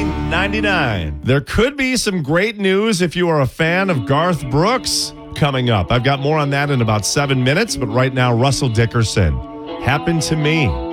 $29.99. There could be some great news if you are a fan of Garth Brooks coming up. I've got more on that in about 7 minutes, but right now, Russell Dickerson, Happened to Me.